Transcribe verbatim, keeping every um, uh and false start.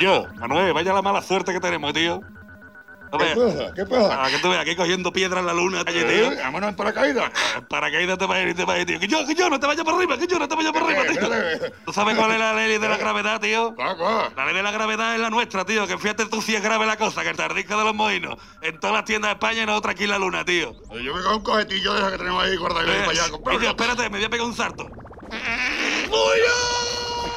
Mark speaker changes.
Speaker 1: Tío, Manuel, vaya la mala suerte que tenemos, tío. A
Speaker 2: ¿Qué
Speaker 1: ver,
Speaker 2: pasa? ¿Qué pasa?
Speaker 1: a que tú veas aquí cogiendo piedras en la luna, calle, tío.
Speaker 2: ¿Eh? Vámonos en paracaídas.
Speaker 1: Paracaídas te va a ir y te va a ir, tío. Que yo, que yo, no te vayas para arriba, que yo no te vayas para arriba,
Speaker 2: Eh,
Speaker 1: tío.
Speaker 2: espérate.
Speaker 1: ¿Tú sabes cuál es la ley de la gravedad, tío?
Speaker 2: ¿Cuál, cuál?
Speaker 1: La ley de la gravedad es la nuestra, tío. Que fíjate tú si es grave la cosa, que el tardisco de los moinos en todas las tiendas de España y nosotros aquí en la luna, tío.
Speaker 2: Yo me cojo un cohetillo de esa que tenemos ahí guardado y voy para allá a
Speaker 1: Eh,
Speaker 2: comprarlo.
Speaker 1: y yo, espérate, me voy a pegar un salto. ¡Moino!